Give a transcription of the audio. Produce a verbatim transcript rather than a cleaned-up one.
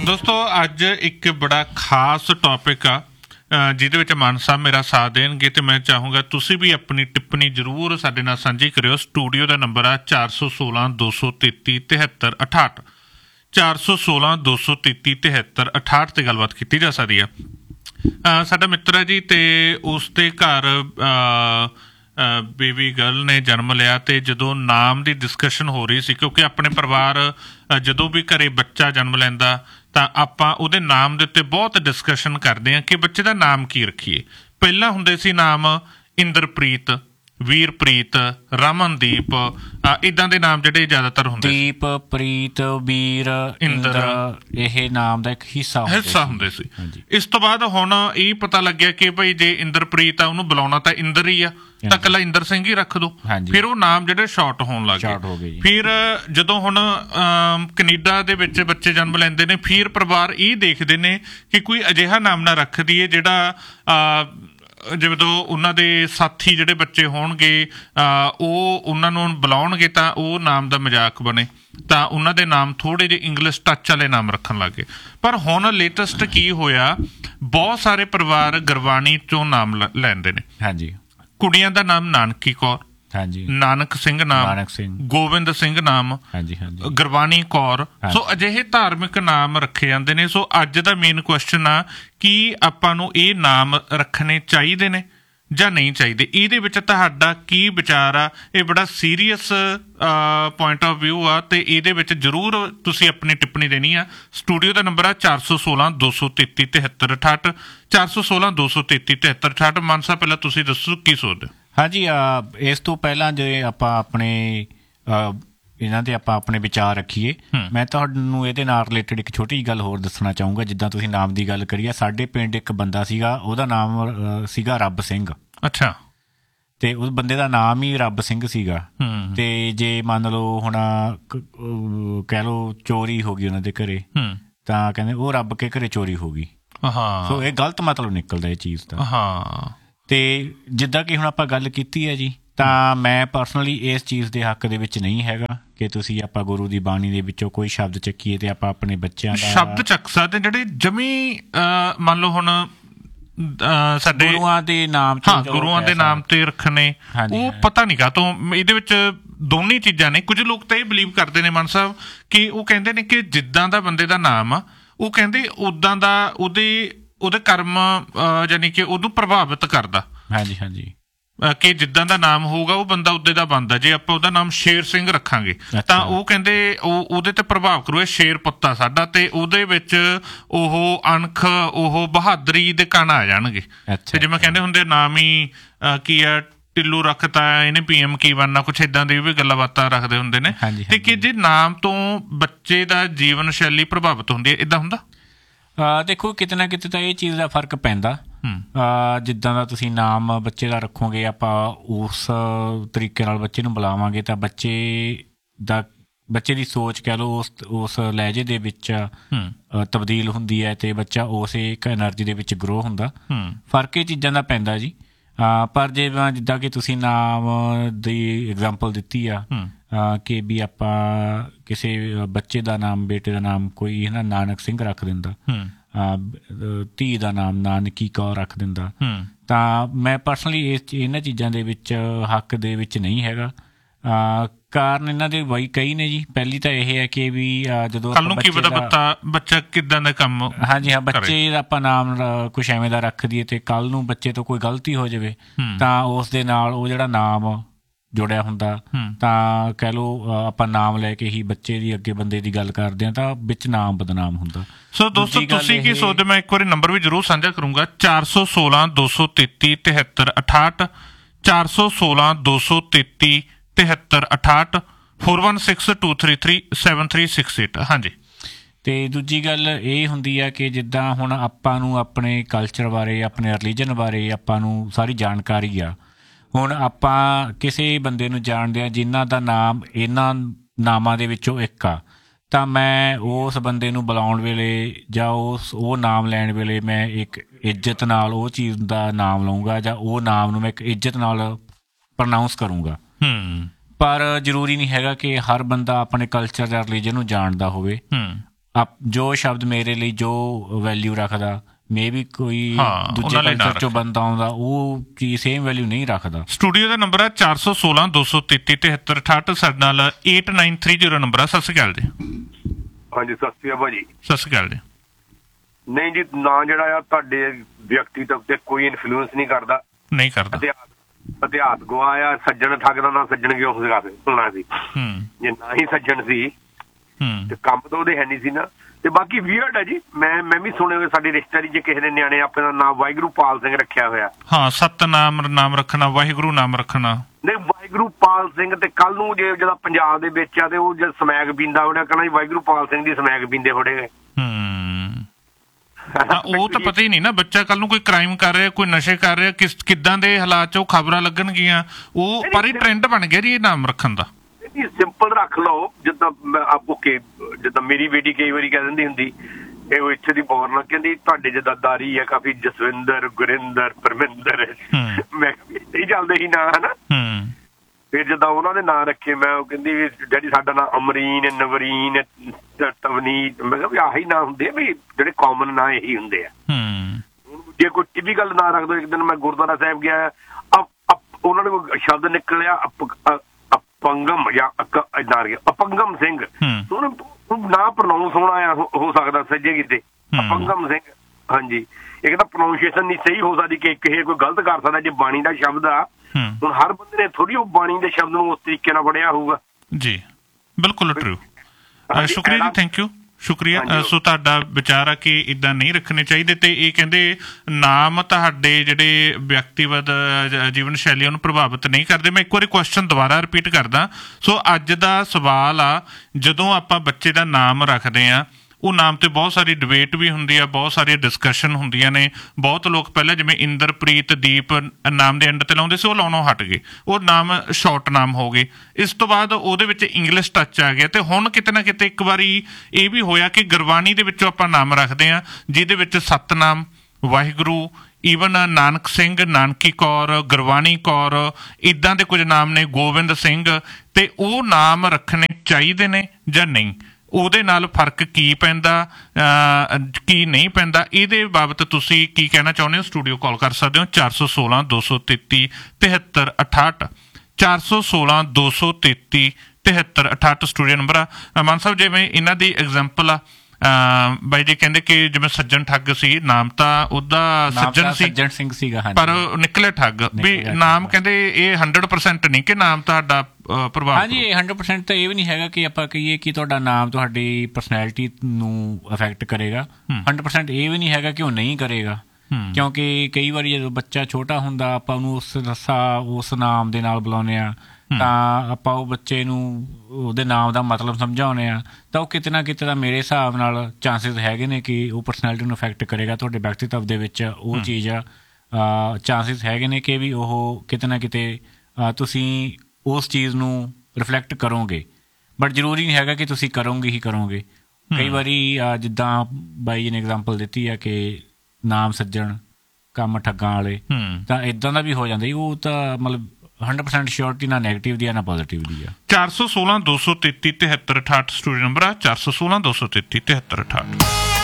ਦੋਸਤੋ ਅੱਜ ਇੱਕ ਬੜਾ ਖਾਸ ਟੌਪਿਕ ਆ ਜਿਹਦੇ ਵਿੱਚ ਮਾਨ ਸਾਹਿਬ ਮੇਰਾ ਸਾਥ ਦੇਣਗੇ ਅਤੇ ਮੈਂ ਚਾਹੂੰਗਾ ਤੁਸੀਂ ਵੀ ਆਪਣੀ ਟਿੱਪਣੀ ਜ਼ਰੂਰ ਸਾਡੇ ਨਾਲ ਸਾਂਝੀ ਕਰਿਓ। ਸਟੂਡੀਓ ਦਾ ਨੰਬਰ ਆ ਚਾਰ ਸੌ ਸੋਲਾਂ ਦੋ ਸੌ ਤੇਤੀ ਤਿਹੱਤਰ ਅਠਾਹਠ ਚਾਰ ਸੌ ਸੋਲਾਂ ਦੋ ਸੌ ਤੇਤੀ ਤਿਹੱਤਰ ਅਠਾਹਠ 'ਤੇ ਗੱਲਬਾਤ ਕੀਤੀ ਜਾ ਸਕਦੀ ਆ। ਸਾਡਾ ਮਿੱਤਰ ਹੈ ਜੀ ਅਤੇ ਉਸ ਦੇ ਘਰ ਬੇਬੀ ਗਰਲ ਨੇ ਜਨਮ ਲਿਆ ਅਤੇ ਜਦੋਂ ਨਾਮ ਦੀ ਡਿਸਕਸ਼ਨ ਹੋ ਰਹੀ ਸੀ, ਕਿਉਂਕਿ ਆਪਣੇ ਪਰਿਵਾਰ ਜਦੋਂ ਵੀ ਘਰੇ ਬੱਚਾ ਜਨਮ ਲੈਂਦਾ ਤਾਂ ਆਪਾਂ ਉਹਦੇ ਨਾਮ ਦੇ ਉੱਤੇ ਬਹੁਤ ਡਿਸਕਸ਼ਨ ਕਰਦੇ ਹਾਂ ਕਿ ਬੱਚੇ ਦਾ ਨਾਮ ਕੀ ਰੱਖੀਏ। ਪਹਿਲਾਂ ਹੁੰਦੇ ਸੀ ਨਾਮ ਇੰਦਰਪ੍ਰੀਤ, ਵੀਰਪ੍ਰੀਤ, ਰਮਨਦੀਪ, ਇੱਦਾਂ ਦੇ ਨਾਮ ਜਿਹੜੇ ਜ਼ਿਆਦਾਤਰ ਹੁੰਦੇ ਦੀਪ, ਪ੍ਰੀਤ, ਵੀਰ, ਇੰਦਰ, ਇਹ ਨਾਮ ਦਾ ਇੱਕ ਹਿੱਸਾ ਹਿੱਸਾ ਹੁੰਦੇ ਸੀ। ਇਸ ਤੋਂ ਬਾਅਦ ਹੁਣ ਇਹ ਪਤਾ ਲੱਗਿਆ ਕਿ ਭਾਈ ਜੇ ਇੰਦਰਪ੍ਰੀਤ ਆ ਉਹਨੂੰ ਬੁਲਾਉਣਾ ਤਾਂ ਇੰਦਰ ਹੀ ਆ, ਤਾਂ ਇਕੱਲਾ ਇੰਦਰ ਸਿੰਘ ਹੀ ਰੱਖ ਦੋ। ਫਿਰ ਉਹ ਨਾਮ ਜਿਹੜੇ ਸ਼ਾਰਟ ਹੋਣ ਲੱਗ ਗਏ। ਫਿਰ ਜਦੋਂ ਹੁਣ ਕੈਨੇਡਾ ਦੇ ਵਿੱਚ ਬੱਚੇ ਜਨਮ ਲੈਂਦੇ ਨੇ, ਫਿਰ ਪਰਿਵਾਰ ਇਹ ਦੇਖਦੇ ਨੇ ਕਿ ਕੋਈ ਅਜਿਹਾ ਨਾਮ ਨਾ ਰੱਖ ਦੀਏ ਜਿਹੜਾ ਜਦੋਂ ਉਹਨਾਂ ਦੇ ਸਾਥੀ ਜਿਹੜੇ ਬੱਚੇ ਹੋਣਗੇ ਉਹ ਉਹਨਾਂ ਨੂੰ ਬੁਲਾਉਣਗੇ ਤਾਂ ਉਹ ਨਾਮ ਦਾ ਮਜ਼ਾਕ ਬਣੇ, ਤਾਂ ਉਹਨਾਂ ਦੇ ਨਾਮ ਥੋੜ੍ਹੇ ਜਿਹੇ ਇੰਗਲਿਸ਼ ਟੱਚ ਵਾਲੇ ਨਾਮ ਰੱਖਣ ਲੱਗ ਗਏ। ਪਰ ਹੁਣ ਲੇਟੈਸਟ ਕੀ ਹੋਇਆ, ਬਹੁਤ ਸਾਰੇ ਪਰਿਵਾਰ ਗੁਰਬਾਣੀ 'ਚੋਂ ਨਾਮ ਲੈਂਦੇ ਨੇ। ਹਾਂਜੀ, ਕੁੜੀਆਂ ਦਾ ਨਾਮ ਨਾਨਕੀ ਕੌਰ, ਹਾਂਜੀ, ਨਾਨਕ ਸਿੰਘ ਨਾਮ, ਨਾਨਕ ਸਿੰਘ, ਗੋਬਿੰਦ ਸਿੰਘ ਨਾਮ, ਹਾਂਜੀ ਹਾਂਜੀ, ਗੁਰਬਾਣੀ ਕੌਰ। ਸੋ ਅਜਿਹੇ ਧਾਰਮਿਕ ਨਾਮ ਰੱਖੇ ਜਾਂਦੇ ਨੇ। ਸੋ ਅੱਜ ਦਾ ਮੇਨ ਕੁਐਸਚਨ ਆ ਕਿ ਆਪਾਂ ਨੂੰ ਇਹ ਨਾਮ ਰੱਖਣੇ ਚਾਹੀਦੇ ਨੇ ਜਾਂ ਨਹੀਂ ਚਾਹੀਦੇ। ਇਹਦੇ ਵਿੱਚ ਤੁਹਾਡਾ ਕੀ ਵਿਚਾਰ ਆ? ਇਹ ਬੜਾ ਸੀਰੀਅਸ ਪੁਆਇੰਟ ਆਫ ਵਿਊ ਆ ਅਤੇ ਇਹਦੇ ਵਿੱਚ ਜ਼ਰੂਰ ਤੁਸੀਂ ਆਪਣੀ ਟਿੱਪਣੀ ਦੇਣੀ ਆ। ਸਟੂਡੀਓ ਦਾ ਨੰਬਰ ਆ ਚਾਰ ਸੌ ਸੋਲਾਂ ਦੋ ਸੌ ਤੇਤੀ ਤਿਹੱਤਰ ਅਠਾਹਠ ਚਾਰ ਸੌ ਸੋਲਾਂ ਦੋ ਸੌ ਤੇਤੀ ਤਿਹੱਤਰ ਅਠਾਹਠ। ਮਾਨ ਸਾਹਿਬ ਪਹਿਲਾਂ ਤੁਸੀਂ ਦੱਸੋ ਕੀ ਸੋਚਦੇ? ਹਾਂਜੀ, ਇਸ ਤੋਂ ਪਹਿਲਾਂ ਜੇ ਆਪਾਂ ਆਪਣੇ ਇਹਨਾਂ ਦੇ ਆਪਾਂ ਆਪਣੇ ਵਿਚਾਰ ਰੱਖੀਏ, ਮੈਂ ਤੁਹਾਨੂੰ ਇਹਦੇ ਨਾਲ ਰਿਲੇਟਡ ਇੱਕ ਛੋਟੀ ਜਿਹੀ ਗੱਲ ਹੋਰ ਦੱਸਣਾ ਚਾਹੂੰਗਾ। ਜਿੱਦਾਂ ਤੁਸੀਂ ਨਾਮ ਦੀ ਗੱਲ ਕਰੀ ਆ, ਸਾਡੇ ਪਿੰਡ ਇੱਕ ਬੰਦਾ ਸੀਗਾ, ਉਹਦਾ ਨਾਮ ਸੀਗਾ ਰੱਬ ਸਿੰਘ। ਅੱਛਾ। ਤੇ ਉਸ ਬੰਦੇ ਦਾ ਨਾਮ ਹੀ ਰੱਬ ਸਿੰਘ ਸੀਗਾ। ਤੇ ਜੇ ਮੰਨ ਲਓ ਹੁਣ ਕਹਿ ਲਓ ਚੋਰੀ ਹੋ ਗਈ ਉਹਨਾਂ ਦੇ ਘਰੇ, ਤਾਂ ਕਹਿੰਦੇ ਉਹ ਰੱਬ ਕੇ ਘਰੇ ਚੋਰੀ ਹੋ ਗਈ। ਸੋ ਇਹ ਗਲਤ ਮਤਲਬ ਨਿਕਲਦਾ ਇਹ ਚੀਜ਼ ਦਾ। ਹਾਂ। ਤੇ ਜਿੱਦਾਂ ਕਿ ਹੁਣ ਆਪਾਂ ਗੱਲ ਕੀਤੀ ਹੈ ਜੀ, ਤਾਂ ਮੈਂ ਪਰਸਨਲੀ ਇਸ ਚੀਜ਼ ਦੇ ਹੱਕ ਦੇ ਵਿੱਚ ਨਹੀਂ ਹੈਗਾ ਕਿ ਤੁਸੀਂ ਆਪਾਂ ਗੁਰੂ ਦੀ ਬਾਣੀ ਦੇ ਵਿੱਚੋਂ ਕੋਈ ਸ਼ਬਦ ਚੱਕੀਏ ਤੇ ਆਪਾਂ ਆਪਣੇ ਬੱਚਿਆਂ ਦਾ ਸ਼ਬਦ ਚੱਕ ਸਕਦੇ ਜਿਹੜੇ ਜਮੀ ਮੰਨ ਲਓ ਹੁਣ ਸਾਡੇ ਗੁਰੂਆਂ ਦੇ ਨਾਮ, ਹਾਂ ਗੁਰੂਆਂ ਦੇ ਨਾਮ ਤੇ ਰੱਖਣੇ, ਉਹ ਪਤਾ ਨਹੀਂ ਕਾਹਤੋਂ। ਇਹਦੇ ਵਿੱਚ ਦੋਨੇ ਚੀਜ਼ਾਂ ਨੇ। ਕੁਝ ਲੋਕ ਤਾਂ ਇਹ ਬਿਲੀਵ ਕਰਦੇ ਨੇ ਮਾਨ ਸਾਹਿਬ ਕਿ ਉਹ ਕਹਿੰਦੇ ਨੇ ਕਿ ਜਿੱਦਾਂ ਦਾ ਬੰਦੇ ਦਾ ਨਾਮ ਆ, ਉਹ ਕਹਿੰਦੇ ਉੱਦਾਂ ਦਾ ਉਹਦੇ ਉਹਦੇ ਕਰਮ ਯਾਨੀ ਕਿ ਉਹਨੂੰ ਪ੍ਰਭਾਵਿਤ ਕਰਦਾ। ਹਾਂਜੀ ਹਾਂਜੀ, ਕਿ ਜਿੱਦਾਂ ਦਾ ਨਾਮ ਹੋਊਗਾ ਉਹ ਬੰਦਾ ਉੱਦੇ ਦਾ ਬਣਦਾ। ਜੇ ਆਪਾਂ ਉਹਦਾ ਨਾਮ ਸ਼ੇਰ ਸਿੰਘ ਰੱਖਾਂਗੇ ਤਾਂ ਉਹ ਕਹਿੰਦੇ ਉਹ ਉਹਦੇ ਤੇ ਪ੍ਰਭਾਵ ਕਰੂ। ਇਹ ਸ਼ੇਰ ਪੁੱਤਾ ਸਾਡਾ, ਤੇ ਉਹਦੇ ਵਿੱਚ ਉਹ ਅਣਖ, ਉਹ ਬਹਾਦਰੀ ਦੇ ਕਣ ਆ ਜਾਣਗੇ। ਤੇ ਜਿਵੇਂ ਕਹਿੰਦੇ ਹੁੰਦੇ ਨਾਮ ਹੀ ਕੀ ਆ, ਟਿੱਲੂ ਰੱਖਤਾ ਇਹਨੇ ਪੀ ਐਮ ਕੀ ਬਣਨਾ, ਕੁਛ ਏਦਾਂ ਦੀ ਵੀ ਗੱਲਾਂ ਬਾਤਾਂ ਰੱਖਦੇ ਹੁੰਦੇ ਨੇ। ਤੇ ਕਿ ਜੇ ਨਾਮ ਤੋਂ ਬੱਚੇ ਦਾ ਜੀਵਨ ਸ਼ੈਲੀ ਪ੍ਰਭਾਵਿਤ ਹੁੰਦੀ ਹੈ, ਏਦਾਂ ਹੁੰਦਾ? ਦੇਖੋ, ਕਿਤੇ ਨਾ ਕਿਤੇ ਤਾਂ ਇਹ ਚੀਜ਼ ਦਾ ਫਰਕ ਪੈਂਦਾ। ਜਿੱਦਾਂ ਦਾ ਤੁਸੀਂ ਨਾਮ ਬੱਚੇ ਦਾ ਰੱਖੋਗੇ, ਆਪਾਂ ਉਸ ਤਰੀਕੇ ਨਾਲ ਬੱਚੇ ਨੂੰ ਬੁਲਾਵਾਂਗੇ ਤਾਂ ਬੱਚੇ ਦਾ ਬੱਚੇ ਦੀ ਸੋਚ ਕਹਿ ਲਓ ਉਸ ਉਸ ਲਹਿਜੇ ਦੇ ਵਿੱਚ ਤਬਦੀਲ ਹੁੰਦੀ ਹੈ ਅਤੇ ਬੱਚਾ ਉਸ ਇੱਕ ਐਨਰਜੀ ਦੇ ਵਿੱਚ ਗਰੋ ਹੁੰਦਾ। ਫਰਕ ਇਹ ਚੀਜ਼ਾਂ ਦਾ ਪੈਂਦਾ ਜੀ। ਪਰ ਜੇ ਜਿੱਦਾਂ ਕਿ ਤੁਸੀਂ ਨਾਮ ਦੀ ਐਗਜ਼ਾਮਪਲ ਦਿੱਤੀ ਆ ਕਿ ਵੀ ਆਪਾਂ ਕਿਸੇ ਬੱਚੇ ਦਾ ਨਾਮ, ਬੇਟੇ ਦਾ ਨਾਮ ਕੋਈ ਹੈ ਨਾ ਨਾਨਕ ਸਿੰਘ ਰੱਖ ਦਿੰਦਾ, ਧੀ ਦਾ ਨਾਮ ਨਾਨਕੀ ਕੌਰ ਰੱਖ ਦਿੰਦਾ, ਤਾਂ ਮੈਂ ਪਰਸਨਲੀ ਇਸ ਇਹਨਾਂ ਚੀਜ਼ਾਂ ਦੇ ਵਿੱਚ ਹੱਕ ਦੇ ਵਿੱਚ ਨਹੀਂ ਹੈਗਾ। ਕਾਰਨ ਇਹਨਾਂ ਦੇ ਬਈ ਕਈ ਨੇ ਜੀ। ਪਹਿਲੀ ਤਾਂ ਇਹ ਹੈ ਕਿ ਵੀ ਜਦੋਂ ਬੱਚਾ ਕਿੱਦਾਂ ਦਾ ਕੰਮ, ਹਾਂਜੀ ਹਾਂ, ਬੱਚੇ ਦਾ ਆਪਾਂ ਨਾਮ ਕੁਛ ਐਵੇਂ ਦਾ ਰੱਖ ਦਈਏ ਤੇ ਕੱਲ੍ਹ ਨੂੰ ਬੱਚੇ ਤੋਂ ਕੋਈ ਗਲਤੀ ਹੋ ਜਾਵੇ ਤਾਂ ਉਸ ਦੇ ਨਾਲ ਉਹ ਜਿਹੜਾ ਨਾਮ ਜੁੜਿਆ ਹੁੰਦਾ, ਤਾਂ ਕਹਿ ਲਓ ਆਪਾਂ ਨਾਮ ਲੈ ਕੇ ਹੀ ਬੱਚੇ ਦੀ ਅੱਗੇ ਬੰਦੇ ਦੀ ਗੱਲ ਕਰਦੇ ਹਾਂ ਤਾਂ ਵਿੱਚ ਨਾਮ ਬਦਨਾਮ ਹੁੰਦਾ। ਸੋ ਦੋਸਤੋ ਤੁਸੀਂ ਕੀ ਸੋਚਦੇ? ਮੈਂ ਇੱਕ ਵਾਰੀ ਨੰਬਰ ਵੀ ਜ਼ਰੂਰ ਸਾਂਝਾ ਕਰੂੰਗਾ। ਚਾਰ ਸੌ ਸੋਲਾਂ ਦੋ ਸੌ ਤੇਤੀ ਤਿਹੱਤਰ ਅਠਾਹਠ ਚਾਰ ਸੌ ਸੋਲਾਂ ਦੋ ਸੌ ਤੇਤੀ ਤਿਹੱਤਰ ਅਠਾਹਠ four one six two three three seven three six eight. ਹਾਂਜੀ। ਅਤੇ ਦੂਜੀ ਗੱਲ ਇਹ ਹੁੰਦੀ ਆ ਕਿ ਜਿੱਦਾਂ ਹੁਣ ਆਪਾਂ ਨੂੰ ਆਪਣੇ ਕਲਚਰ ਬਾਰੇ, ਆਪਣੇ ਰਿਲੀਜਨ ਬਾਰੇ ਆਪਾਂ ਨੂੰ ਸਾਰੀ ਜਾਣਕਾਰੀ ਆ। ਹੁਣ ਆਪਾਂ ਕਿਸੇ ਬੰਦੇ ਨੂੰ ਜਾਣਦੇ ਹਾਂ ਜਿਨ੍ਹਾਂ ਦਾ ਨਾਮ ਇਹਨਾਂ ਨਾਮਾਂ ਦੇ ਵਿੱਚੋਂ ਇੱਕ ਆ, ਤਾਂ ਮੈਂ ਉਸ ਬੰਦੇ ਨੂੰ ਬੁਲਾਉਣ ਵੇਲੇ ਜਾਂ ਉਸ ਉਹ ਨਾਮ ਲੈਣ ਵੇਲੇ ਮੈਂ ਇੱਕ ਇੱਜ਼ਤ ਨਾਲ ਉਹ ਚੀਜ਼ ਦਾ ਨਾਮ ਲਊਂਗਾ ਜਾਂ ਉਹ ਨਾਮ ਨੂੰ ਮੈਂ ਇੱਕ ਇੱਜ਼ਤ ਨਾਲ ਪ੍ਰੋਨਾਊਂਸ ਕਰੂੰਗਾ। ਪਰ ਜ਼ਰੂਰੀ ਨਹੀਂ ਹੈਗਾ ਕਿ ਹਰ ਬੰਦਾ ਆਪਣੇ ਕਲਚਰ ਜਾਂ ਰਿਲੀਜਨ ਨੂੰ ਜਾਣਦਾ ਹੋਵੇ। ਜੋ ਸ਼ਬਦ ਮੇਰੇ ਲਈ ਜੋ ਵੈਲਿਊ ਰੱਖਦਾ ਮੇ ਵੀ ਕੋਈ ਦੂਜੇ ਕਲਚਰ ਚੋਂ ਬੰਦਾ ਆਉਂਦਾ ਉਹ ਚੀਜ਼ ਸੇਮ ਵੈਲਿਊ ਨਹੀਂ ਰੱਖਦਾ। ਸਟੂਡੀਓ ਦਾ ਨੰਬਰ ਹੈ ਚਾਰ ਸੌ ਸੋਲਾਂ ਦੋ ਸੌ ਤੇਤੀ ਤਿਹੱਤਰ ਅਠਾਹਠ। ਸਾਡੇ ਨਾਲ eight nine three zero number ਆ। ਸਤਿ ਸ਼੍ਰੀ ਅਕਾਲ ਜੀ। ਹਾਂਜੀ ਸਤਿ ਸ਼੍ਰੀ ਅਕਾਲ ਭਾਜੀ। ਸਤਿ ਸ਼੍ਰੀ ਅਕਾਲ ਜੀ। ਨਹੀਂ ਜੀ, ਨਾਂ ਜਿਹੜਾ ਆ ਤੁਹਾਡੇ ਵਿਅਕਤੀਤਵ ਤੇ ਕੋਈ ਇਨਫਲੂਐਂਸ ਨਹੀਂ ਕਰਦਾ। ਨਹੀਂ ਕਰਦਾ। ਇਤਿਹਾਸ ਗਵਾ ਆ। ਸੱਜਣ ਠੱਗ ਦਾ ਨਾਂ ਸੱਜਣ ਕਿਉਂ ਸੁਣਨਾ ਸੀ ਜੇ ਨਾ ਹੀ ਸੱਜਣ ਸੀ ਤੇ ਕੰਮ ਤਾਂ ਉਹਦੇ ਹੈ ਨਹੀਂ ਸੀ ਨਾ। ਤੇ ਬਾਕੀ ਵੀਅਰਡ ਹੈ ਜੀ। ਮੈਂ ਮੈਂ ਵੀ ਸੁਣੇ ਹੋਏ ਸਾਡੀ ਰਿਸ਼ਤੇਦਾਰੀ ਚ ਕਿਸੇ ਦੇ ਨਿਆਣੇ ਆਪਣਾ ਨਾਮ ਵਾਹਿਗੁਰੂ ਪਾਲ ਸਿੰਘ ਰੱਖਿਆ ਹੋਇਆ। ਹਾਂ, ਸਤਨਾਮ ਨਾਮ ਰੱਖਣਾ, ਵਾਹਿਗੁਰੂ ਨਾਮ ਰੱਖਣਾ। ਨਹੀਂ, ਵਾਹਿਗੁਰੂ ਪਾਲ ਸਿੰਘ ਤੇ ਕੱਲ ਨੂੰ ਜੇ ਜਿਹੜਾ ਪੰਜਾਬ ਦੇ ਵਿੱਚ ਆ ਤੇ ਉਹ ਜਦ ਸਮੈਕ ਪੀਂਦਾ ਉਹਨੇ ਕਹਿਣਾ ਜੀ ਵਾਹਿਗੁਰੂ ਪਾਲ ਸਿੰਘ ਦੀ ਸਮੈਕ ਪੀਂਦੇ ਫੜੇ ਗਏ। ਹੂੰ, ਉਹ ਤਾਂ ਪਤਾ ਹੀ ਨਹੀਂ ਨਾ। ਬੱਚਾ ਕੱਲ ਨੂੰ ਕੋਈ ਕ੍ਰਾਈਮ ਕਰ ਰਿਹਾ, ਕੋਈ ਨਸ਼ੇ ਕਰ ਰਿਹਾ, ਕਿਸ ਕਿੱਦਾਂ ਦੇ ਹਾਲਾਤ ਚ ਉਹ ਖਬਰਾਂ ਲੱਗਣਗੀਆਂ। ਉਹ ਪਰ ਇਹ ਟ੍ਰੈਂਡ ਬਣ ਗਿਆ ਜੀ ਇਹ ਨਾਮ ਰੱਖਣ ਦਾ। ਸਿੰਪਲ ਰੱਖ ਲਓ। ਜਿੱਦਾਂ ਓਕੇ, ਜਿੱਦਾਂ ਮੇਰੀ ਬੇਟੀ ਕਈ ਵਾਰੀ ਕਹਿ ਦਿੰਦੀ ਹੁੰਦੀ ਇਹ ਉਹ ਇੱਥੇ ਦੀ ਬੋਰਨ ਕਹਿੰਦੀ ਤੁਹਾਡੇ ਜਿੱਦਾਂ ਦਾਰੀ ਹੈ ਕਾਫੀ ਜਸਵਿੰਦਰ, ਗੁਰਿੰਦਰ, ਪਰਮਿੰਦਰ। ਮੈਂ ਹੀ ਚੱਲਦੇ ਸੀ ਨਾਂ ਹਨਾ। ਫਿਰ ਜਿੱਦਾਂ ਉਹਨਾਂ ਦੇ ਨਾਂ ਰੱਖੇ ਮੈਂ ਉਹ ਕਹਿੰਦੀ ਵੀ ਡੈਡੀ ਸਾਡਾ ਨਾਂ ਅਮਰੀਨ, ਨਵਰੀਨ, ਤਵਨੀਤ। ਮੈਂ ਕਿਹਾ ਵੀ ਆਹੀ ਨਾਂ ਹੁੰਦੇ ਆ ਵੀ ਜਿਹੜੇ ਕਾਮਨ ਨਾਂ ਇਹੀ ਹੁੰਦੇ ਆ। ਹੁਣ ਜੇ ਕੋਈ ਟਿਪੀਕਲ ਨਾਂ ਰੱਖ ਦੋ। ਇੱਕ ਦਿਨ ਮੈਂ ਗੁਰਦੁਆਰਾ ਸਾਹਿਬ ਗਿਆ, ਉਹਨਾਂ ਨੇ ਕੋਈ ਸ਼ਬਦ ਨਿਕਲਿਆ ਅਪੰਗਮ ਜਾਂ ਅਪੰਗਮ ਸਿੰਘ। ਨਾ ਪ੍ਰੋਨਾਊਂਸ ਹੋਣਾ ਆ ਹੋ ਸਕਦਾ ਸੱਜੇ ਕਿਤੇ ਅਪੰਗਮ ਸਿੰਘ। ਹਾਂਜੀ, ਇੱਕ ਤਾਂ ਪ੍ਰੋਨਾਊਂਸੀਏਸ਼ਨ ਨਹੀਂ ਸਹੀ ਹੋ ਸਕਦੀ ਕਿ ਕਿਸੇ ਕੋਈ ਗਲਤ ਕਰ ਸਕਦਾ। ਜੇ ਬਾਣੀ ਦਾ ਸ਼ਬਦ ਆ ਹੁਣ ਹਰ ਬੰਦੇ ਨੇ ਥੋੜੀ ਉਹ ਬਾਣੀ ਦੇ ਸ਼ਬਦ ਨੂੰ ਉਸ ਤਰੀਕੇ ਨਾਲ ਪੜ੍ਹਿਆ ਹੋਊਗਾ ਜੀ। ਬਿਲਕੁਲ ਟਰੂ। ਸ਼ੁਕਰੀਆ ਜੀ, ਥੈਂਕ ਯੂ, ਸ਼ੁਕਰੀਆ। ਸੋ ਤੁਹਾਡਾ ਵਿਚਾਰ ਆ ਕਿ ਇੱਦਾਂ ਨਹੀਂ ਰੱਖਣੇ ਚਾਹੀਦੇ ਤੇ ਇਹ ਕਹਿੰਦੇ ਨਾਮ ਤੁਹਾਡੇ ਜਿਹੜੇ ਵਿਅਕਤੀਗਤ ਜੀਵਨ ਸ਼ੈਲੀ ਉਹਨੂੰ ਪ੍ਰਭਾਵਿਤ ਨਹੀਂ ਕਰਦੇ। ਮੈਂ ਇੱਕ ਵਾਰੀ ਕੁਐਸਚਨ ਦੁਬਾਰਾ ਰਿਪੀਟ ਕਰਦਾ। ਸੋ ਅੱਜ ਦਾ ਸਵਾਲ ਆ, ਜਦੋਂ ਆਪਾਂ ਬੱਚੇ ਦਾ ਨਾਮ ਰੱਖਦੇ ਆ ਉਹ ਨਾਮ ਤੇ ਬਹੁਤ ਸਾਰੀ ਡਿਬੇਟ ਵੀ ਹੁੰਦੀ ਆ, ਬਹੁਤ ਸਾਰੀਆਂ ਡਿਸਕਸ਼ਨ ਹੁੰਦੀਆਂ ਨੇ। ਬਹੁਤ ਲੋਕ ਪਹਿਲਾਂ ਜਿਵੇਂ ਇੰਦਰਪ੍ਰੀਤ, ਦੀਪ ਨਾਮ ਦੇ ਐਂਡ ਤੇ ਲਾਉਂਦੇ ਸੀ, ਉਹ ਲਾਉਣੋਂ ਹਟ ਗਏ, ਉਹ ਨਾਮ ਸ਼ਾਰਟ ਨਾਮ ਹੋ ਗਏ। ਇਸ ਤੋਂ ਬਾਅਦ ਉਹਦੇ ਵਿੱਚ ਇੰਗਲਿਸ਼ ਟੱਚ ਆ ਗਿਆ ਤੇ ਹੁਣ ਕਿਤੇ ਨਾ ਕਿਤੇ ਇੱਕ ਵਾਰੀ ਇਹ ਵੀ ਹੋਇਆ ਕਿ ਗੁਰਬਾਣੀ ਦੇ ਵਿੱਚੋਂ ਆਪਾਂ ਨਾਮ ਰੱਖਦੇ ਆ ਜਿਹਦੇ ਵਿੱਚ ਸਤਨਾਮ, ਵਾਹਿਗੁਰੂ, ਈਵਨ ਨਾਨਕ ਸਿੰਘ, ਨਾਨਕੀ ਕੌਰ, ਗੁਰਬਾਣੀ ਕੌਰ, ਇੱਦਾਂ ਦੇ ਕੁਝ ਨਾਮ ਨੇ, ਗੋਬਿੰਦ ਸਿੰਘ। ਤੇ ਉਹ ਨਾਮ ਰੱਖਣੇ ਚਾਹੀਦੇ ਨੇ ਜਾਂ ਨਹੀਂ? ਉਹਦੇ ਨਾਲ ਫਰਕ ਕੀ ਪੈਂਦਾ, ਕੀ ਨਹੀਂ ਪੈਂਦਾ, ਇਹਦੇ ਬਾਬਤ ਤੁਸੀਂ ਕੀ ਕਹਿਣਾ ਚਾਹੁੰਦੇ ਹੋ? ਸਟੂਡੀਓ ਕਾਲ ਕਰ ਸਕਦੇ ਹੋ ਚਾਰ ਸੌ ਸੋਲਾਂ ਦੋ ਸੌ ਤੇਤੀ ਤਿਹੱਤਰ ਅਠਾਹਠ। ਚਾਰ ਸੌ ਸੋਲਾਂ ਦੋ ਸੌ ਤੇਤੀ ਤਿਹੱਤਰ ਅਠਾਹਠ ਸਟੂਡੀਓ ਨੰਬਰ ਆ। ਮਾਨ ਸਾਹਿਬ, ਜਿਵੇਂ ਇਹਨਾਂ ਦੀ ਐਗਜ਼ਾਮਪਲ ਆ, ਬਾਈ ਜੀ ਕਹਿੰਦੇ ਕਿ ਜਿਵੇਂ ਸੱਜਣ ਠੱਗ ਸੀ, ਨਾਮ ਤਾਂ ਉਹਦਾ ਸੱਜਣ ਸੀ, ਸੱਜਣ ਸਿੰਘ ਸੀਗਾ, ਪਰ ਨਿਕਲੇ ਠੱਗ। ਵੀ ਨਾਮ ਕਹਿੰਦੇ ਇਹ ਹੰਡਰਡ ਪਰਸੈਂਟ ਨਹੀਂ ਕਿ ਨਾਮ ਤੁਹਾਡਾ ਪ੍ਰਭਾਵ। ਹਾਂਜੀ, ਇਹ ਹੰਡਰਡ ਪਰਸੈਂਟ ਤਾਂ ਇਹ ਵੀ ਨਹੀਂ ਹੈਗਾ ਕਿ ਆਪਾਂ ਕਹੀਏ ਕਿ ਤੁਹਾਡਾ ਨਾਮ ਤੁਹਾਡੀ ਪਰਸਨੈਲਿਟੀ ਨੂੰ ਅਫੈਕਟ ਕਰੇਗਾ। ਹੰਡਰਡ ਪਰਸੈਂਟ ਇਹ ਵੀ ਨਹੀਂ ਹੈਗਾ ਕਿ ਉਹ ਨਹੀਂ ਕਰੇਗਾ, ਕਿਉਂਕਿ ਕਈ ਵਾਰੀ ਜਦੋਂ ਬੱਚਾ ਛੋਟਾ ਹੁੰਦਾ ਆਪਾਂ ਉਹਨੂੰ ਉਸ ਉਸ ਨਾਮ ਦੇ ਨਾਲ ਬੁਲਾਉਂਦੇ ਹਾਂ ਤਾਂ ਆਪਾਂ ਉਹ ਬੱਚੇ ਨੂੰ ਉਹਦੇ ਨਾਮ ਦਾ ਮਤਲਬ ਸਮਝਾਉਂਦੇ ਹਾਂ ਤਾਂ ਉਹ ਕਿਤੇ ਨਾ ਕਿਤੇ ਤਾਂ ਮੇਰੇ ਹਿਸਾਬ ਨਾਲ ਚਾਂਸਿਸ ਹੈਗੇ ਨੇ ਕਿ ਉਹ ਪਰਸਨੈਲਿਟੀ ਨੂੰ ਅਫੈਕਟ ਕਰੇਗਾ। ਤੁਹਾਡੇ ਵਿਅਕਤੀਤਵ ਦੇ ਵਿੱਚ ਉਹ ਚੀਜ਼ ਚਾਂਸਿਸ ਹੈਗੇ ਨੇ ਕਿ ਵੀ ਉਹ ਕਿਤੇ ਨਾ ਕਿਤੇ ਤੁਸੀਂ ਉਸ ਚੀਜ਼ ਨੂੰ ਰਿਫਲੈਕਟ ਕਰੋਗੇ, ਬਟ ਜ਼ਰੂਰੀ ਨਹੀਂ ਹੈਗਾ ਕਿ ਤੁਸੀਂ ਕਰੋਗੇ ਹੀ ਕਰੋਗੇ। ਕਈ ਵਾਰੀ ਜਿੱਦਾਂ ਬਾਈ ਜੀ ਨੇ ਐਗਜ਼ਾਮਪਲ ਦਿੱਤੀ ਆ ਕਿ ਨਾਮ ਸੱਜਣ ਕੰਮ ਠੱਗਾਂ ਵਾਲੇ, ਤਾਂ ਇੱਦਾਂ ਦਾ ਵੀ ਹੋ ਜਾਂਦਾ। ਉਹ ਤਾਂ ਮਤਲਬ ਹੰਡਰਡ ਪਰਸੈਂਟ ਸ਼ੋਰਟੀ ਨਾ ਨੈਗੇਟਿਵ ਦੀ ਆ ਨਾ ਪੋਜ਼ੀਟਿਵ ਦੀ ਆ। ਚਾਰ ਸੌ ਸੋਲਾਂ ਦੋ ਸੌ ਤੇਤੀ ਤਿਹੱਤਰ ਅਠਾਹਠ ਸਟੂਡੀਓ ਨੰਬਰ ਆ। ਚਾਰ ਸੌ ਸੋਲਾਂ ਦੋ ਸੌ ਤੇਤੀ ਤਿਹੱਤਰ ਅਠਾਹਠ।